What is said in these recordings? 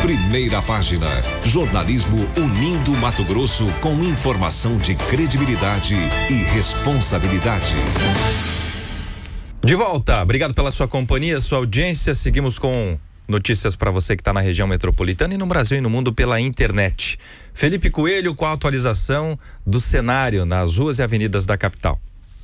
Primeira página. Jornalismo unindo Mato Grosso com informação de credibilidade e responsabilidade. De volta, obrigado pela sua companhia, sua audiência. Seguimos com notícias para você que está na região metropolitana e no Brasil e no mundo pela internet. Felipe Coelho com a atualização do cenário nas ruas e avenidas da capital.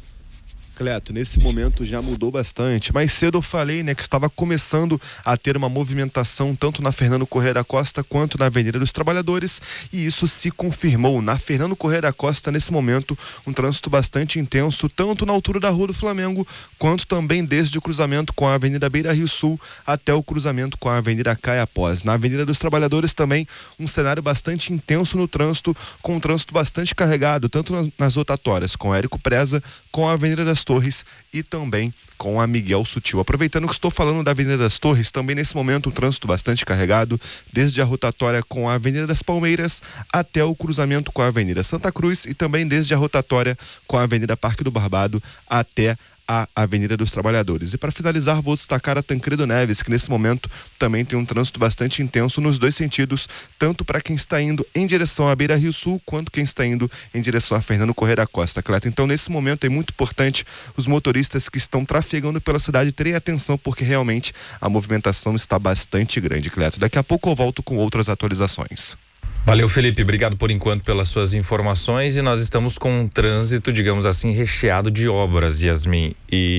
Cleto, nesse momento já mudou bastante. Mais cedo eu falei, que estava começando a ter uma movimentação tanto na Fernando Corrêa da Costa quanto na Avenida dos Trabalhadores, e isso se confirmou. Na Fernando Corrêa da Costa, nesse momento, um trânsito bastante intenso, tanto na altura da Rua do Flamengo, quanto também desde o cruzamento com a Avenida Beira Rio Sul até o cruzamento com a Avenida Caiapós. Na Avenida dos Trabalhadores também um cenário bastante intenso no trânsito, com um trânsito bastante carregado, tanto nas rotatórias com Érico Preza, com a Avenida das Torres e também com a Miguel Sutil. Aproveitando que estou falando da Avenida das Torres, também nesse momento um trânsito bastante carregado, desde a rotatória com a Avenida das Palmeiras até o cruzamento com a Avenida Santa Cruz e também desde a rotatória com a Avenida Parque do Barbado até a Avenida dos Trabalhadores. E para finalizar, vou destacar a Tancredo Neves, que nesse momento também tem um trânsito bastante intenso nos dois sentidos, tanto para quem está indo em direção à Beira Rio Sul, quanto quem está indo em direção a Fernando Corrêa da Costa, Cleto. Então, nesse momento é muito importante os motoristas que estão trafegando pela cidade terem atenção, porque realmente a movimentação está bastante grande, Cleto. Daqui a pouco eu volto com outras atualizações. Valeu, Felipe, obrigado por enquanto pelas suas informações, e nós estamos com um trânsito, digamos assim, recheado de obras, Yasmin,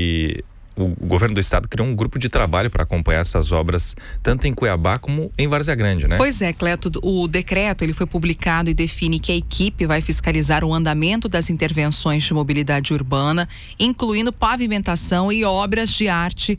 e o governo do estado criou um grupo de trabalho para acompanhar essas obras, tanto em Cuiabá como em Várzea Grande, né? Pois é, Cleto, o decreto ele foi publicado e define que a equipe vai fiscalizar o andamento das intervenções de mobilidade urbana, incluindo pavimentação e obras de arte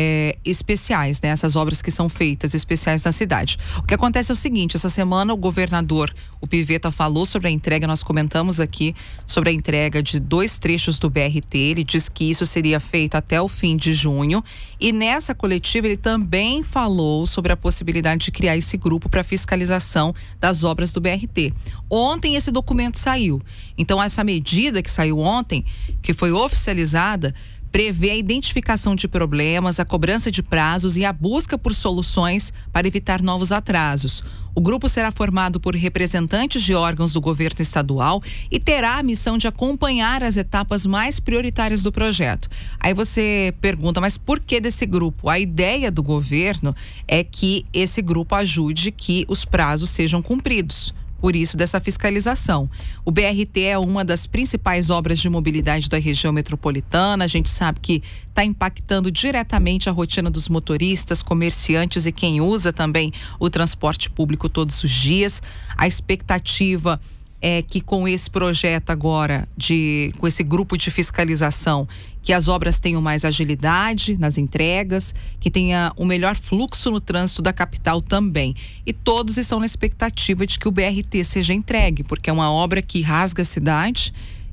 especiais, né? Essas obras que são feitas especiais na cidade. O que acontece é o seguinte: essa semana o governador, o Pivetta, falou sobre a entrega, nós comentamos aqui sobre a entrega de 2 trechos do BRT. Ele diz que isso seria feito até o fim de junho, e nessa coletiva ele também falou sobre a possibilidade de criar esse grupo para fiscalização das obras do BRT. Ontem esse documento saiu, então essa medida que saiu ontem, que foi oficializada, prevê a identificação de problemas, a cobrança de prazos e a busca por soluções para evitar novos atrasos. O grupo será formado por representantes de órgãos do governo estadual e terá a missão de acompanhar as etapas mais prioritárias do projeto. Aí você pergunta, mas por que desse grupo? A ideia do governo é que esse grupo ajude que os prazos sejam cumpridos. Por isso, dessa fiscalização. O BRT é uma das principais obras de mobilidade da região metropolitana. A gente sabe que está impactando diretamente a rotina dos motoristas, comerciantes e quem usa também o transporte público todos os dias. A expectativa é que com esse projeto agora, com esse grupo de fiscalização, que as obras tenham mais agilidade nas entregas, que tenha um melhor fluxo no trânsito da capital também. E todos estão na expectativa de que o BRT seja entregue, porque é uma obra que rasga a cidade,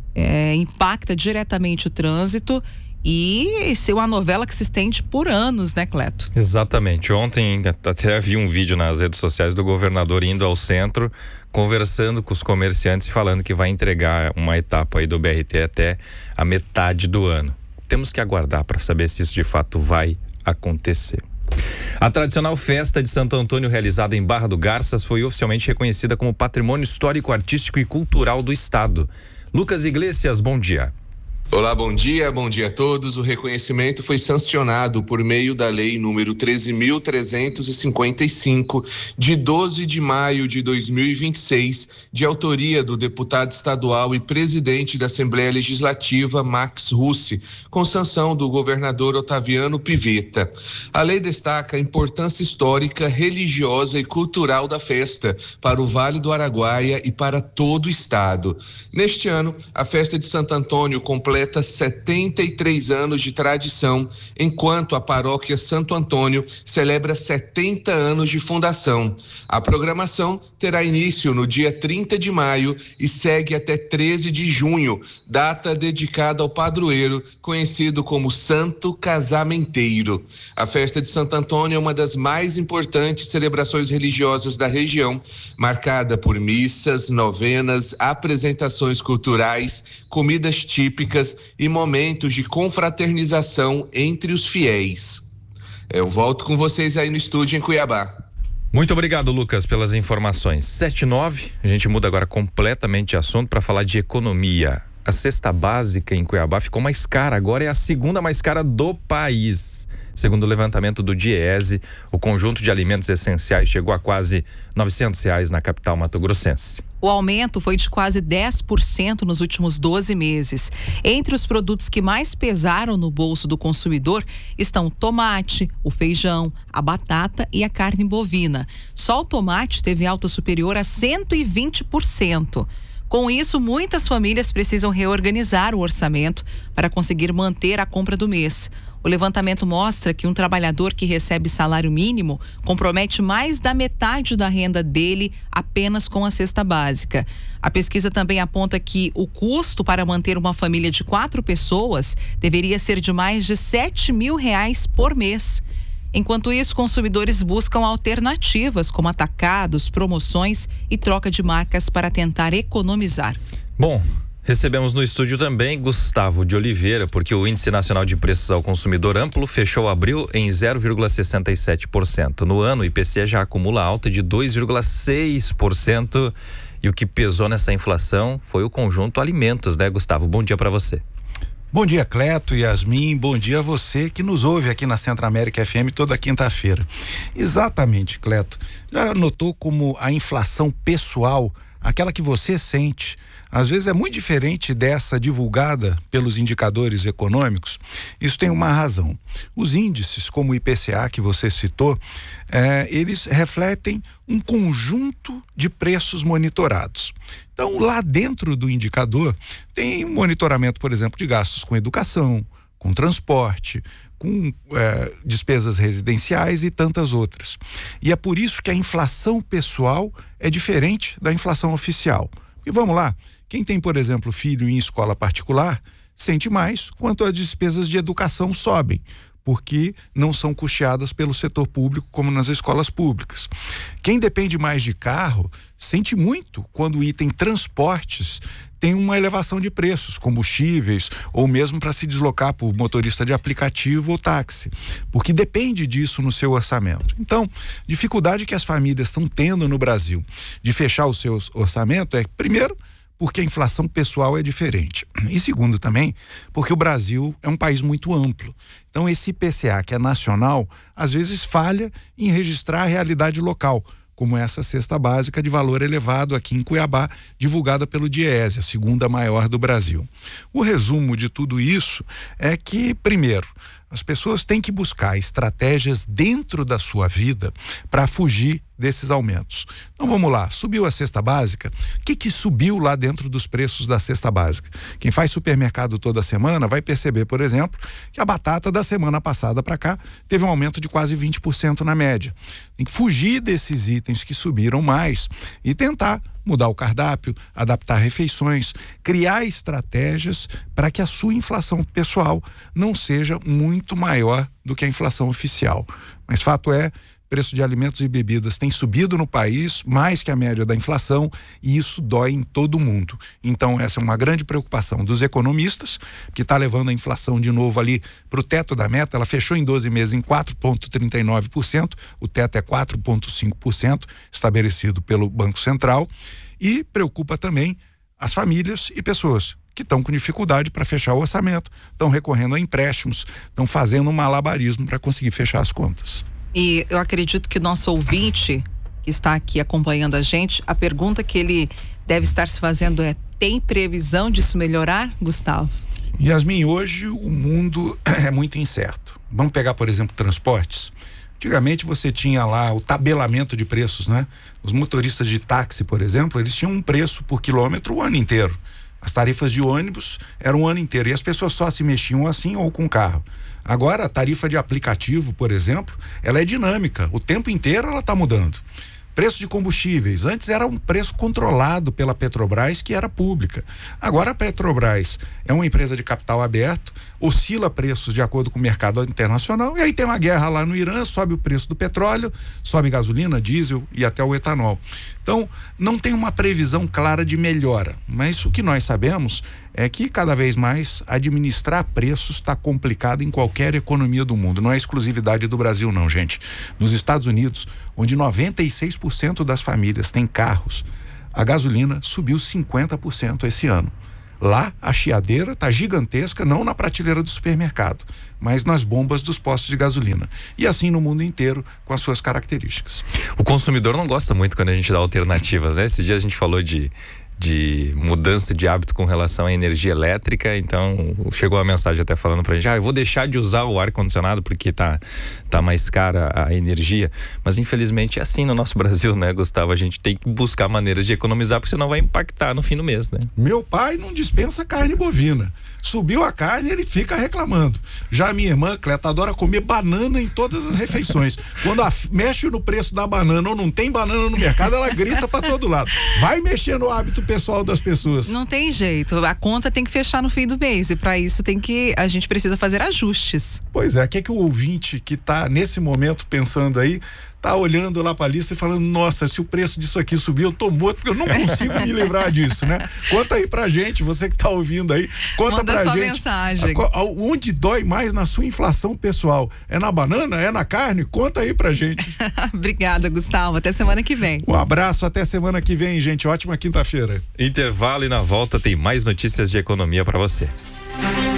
impacta diretamente o trânsito, e ser uma novela que se estende por anos, né, Cleto? Exatamente. Ontem até vi um vídeo nas redes sociais do governador indo ao centro, conversando com os comerciantes e falando que vai entregar uma etapa aí do BRT até a metade do ano. Temos que aguardar para saber se isso de fato vai acontecer. A tradicional festa de Santo Antônio, realizada em Barra do Garças, foi oficialmente reconhecida como Patrimônio Histórico, Artístico e Cultural do Estado. Lucas Iglesias, bom dia. Olá, bom dia a todos. O reconhecimento foi sancionado por meio da lei número 13.355, de 12 de maio de 2026, de autoria do deputado estadual e presidente da Assembleia Legislativa, Max Russi, com sanção do governador Otaviano Pivetta. A lei destaca a importância histórica, religiosa e cultural da festa para o Vale do Araguaia e para todo o estado. Neste ano, a festa de Santo Antônio completa 73 anos de tradição, enquanto a paróquia Santo Antônio celebra 70 anos de fundação. A programação terá início no dia 30 de maio e segue até 13 de junho, data dedicada ao padroeiro, conhecido como Santo Casamenteiro. A festa de Santo Antônio é uma das mais importantes celebrações religiosas da região, marcada por missas, novenas, apresentações culturais, comidas típicas e momentos de confraternização entre os fiéis. Eu volto com vocês aí no estúdio em Cuiabá. Muito obrigado, Lucas, pelas informações. 7:09, a gente muda agora completamente de assunto para falar de economia. A cesta básica em Cuiabá ficou mais cara, agora é a segunda mais cara do país. Segundo o levantamento do Diese, o conjunto de alimentos essenciais chegou a quase R$900 na capital mato-grossense. O aumento foi de quase 10% nos últimos 12 meses. Entre os produtos que mais pesaram no bolso do consumidor estão o tomate, o feijão, a batata e a carne bovina. Só o tomate teve alta superior a 120%. Com isso, muitas famílias precisam reorganizar o orçamento para conseguir manter a compra do mês. O levantamento mostra que um trabalhador que recebe salário mínimo compromete mais da metade da renda dele apenas com a cesta básica. A pesquisa também aponta que o custo para manter uma família de 4 pessoas deveria ser de mais de R$7 mil por mês. Enquanto isso, consumidores buscam alternativas como atacados, promoções e troca de marcas para tentar economizar. Bom, recebemos no estúdio também Gustavo de Oliveira, porque o Índice Nacional de Preços ao Consumidor Amplo fechou abril em 0,67%. No ano, o IPCA já acumula alta de 2,6%. E o que pesou nessa inflação foi o conjunto alimentos, né, Gustavo? Bom dia para você. Bom dia, Cleto, Yasmin, bom dia a você que nos ouve aqui na Centro América FM toda quinta-feira. Exatamente, Cleto. Já notou como a inflação pessoal, aquela que você sente, às vezes é muito diferente dessa divulgada pelos indicadores econômicos? Isso tem uma razão. Os índices, como o IPCA que você citou, eles refletem um conjunto de preços monitorados. Então, lá dentro do indicador, tem monitoramento, por exemplo, de gastos com educação, com transporte, com despesas residenciais e tantas outras. E é por isso que a inflação pessoal é diferente da inflação oficial. E vamos lá, quem tem, por exemplo, filho em escola particular, sente mais quanto as despesas de educação sobem, porque não são custeadas pelo setor público como nas escolas públicas. Quem depende mais de carro sente muito quando o item transportes tem uma elevação de preços, combustíveis ou mesmo para se deslocar por motorista de aplicativo ou táxi, porque depende disso no seu orçamento. Então, dificuldade que as famílias estão tendo no Brasil de fechar o seu orçamento é, primeiro, porque a inflação pessoal é diferente. E segundo também, porque o Brasil é um país muito amplo. Então esse IPCA, que é nacional, às vezes falha em registrar a realidade local, como essa cesta básica de valor elevado aqui em Cuiabá, divulgada pelo Diese, a segunda maior do Brasil. O resumo de tudo isso é que, primeiro, as pessoas têm que buscar estratégias dentro da sua vida para fugir desses aumentos. Então vamos lá, subiu a cesta básica, o que subiu lá dentro dos preços da cesta básica? Quem faz supermercado toda semana vai perceber, por exemplo, que a batata da semana passada para cá teve um aumento de quase 20% na média. Tem que fugir desses itens que subiram mais e tentar mudar o cardápio, adaptar refeições, criar estratégias para que a sua inflação pessoal não seja muito maior do que a inflação oficial. Mas fato é, preço de alimentos e bebidas tem subido no país mais que a média da inflação e isso dói em todo mundo. Então essa é uma grande preocupação dos economistas, que está levando a inflação de novo ali para o teto da meta. Ela fechou em 12 meses em 4,39%, o teto é 4,5% estabelecido pelo Banco Central, e preocupa também as famílias e pessoas que estão com dificuldade para fechar o orçamento, estão recorrendo a empréstimos, estão fazendo um malabarismo para conseguir fechar as contas. E eu acredito que o nosso ouvinte que está aqui acompanhando a gente, a pergunta que ele deve estar se fazendo é: tem previsão disso melhorar, Gustavo? Yasmin, hoje o mundo é muito incerto. Vamos pegar, por exemplo, transportes. Antigamente você tinha lá o tabelamento de preços, né? Os motoristas de táxi, por exemplo, eles tinham um preço por quilômetro o ano inteiro. As tarifas de ônibus eram o ano inteiro e as pessoas só se mexiam assim ou com carro. Agora a tarifa de aplicativo, por exemplo, ela é dinâmica, o tempo inteiro ela está mudando. Preço de combustíveis, antes era um preço controlado pela Petrobras, que era pública. Agora a Petrobras é uma empresa de capital aberto, oscila preços de acordo com o mercado internacional, e aí tem uma guerra lá no Irã, sobe o preço do petróleo, sobe gasolina, diesel e até o etanol. Então, não tem uma previsão clara de melhora, mas o que nós sabemos é que cada vez mais administrar preços está complicado em qualquer economia do mundo. Não é exclusividade do Brasil, não, gente. Nos Estados Unidos, onde 96% das famílias têm carros, a gasolina subiu 50% esse ano. Lá, a chiadeira está gigantesca, não na prateleira do supermercado, mas nas bombas dos postos de gasolina. E assim no mundo inteiro, com as suas características. O consumidor não gosta muito quando a gente dá alternativas, né? Esse dia a gente falou de mudança de hábito com relação à energia elétrica, então chegou a mensagem até falando pra gente, eu vou deixar de usar o ar-condicionado porque tá mais cara a energia, mas infelizmente é assim no nosso Brasil, né, Gustavo? A gente tem que buscar maneiras de economizar, porque senão vai impactar no fim do mês, né? Meu pai não dispensa carne bovina. Subiu a carne, ele fica reclamando. Já a minha irmã, Cleta, adora comer banana em todas as refeições. Quando mexe no preço da banana ou não tem banana no mercado, ela grita pra todo lado. Vai mexer no hábito pessoal das pessoas. Não tem jeito, a conta tem que fechar no fim do mês e para isso a gente precisa fazer ajustes. Pois é, o que é que o ouvinte que tá nesse momento pensando aí, tá olhando lá pra lista e falando, nossa, se o preço disso aqui subir, eu tô morto porque eu não consigo me livrar disso, né? Conta aí pra gente, você que tá ouvindo aí, conta Manda pra sua gente. Mensagem. Onde dói mais na sua inflação pessoal? É na banana? É na carne? Conta aí pra gente. Obrigada, Gustavo. Até semana que vem. Um abraço, até semana que vem, gente. Ótima quinta-feira. Intervalo e na volta tem mais notícias de economia pra você.